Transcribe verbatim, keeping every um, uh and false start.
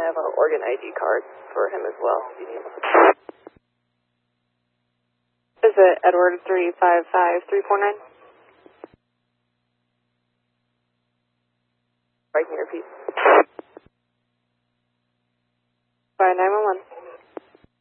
I have an Oregon I D card for him as well. If you need one. Is it Edward three five five three four nine? Right here, repeat. By nine one one.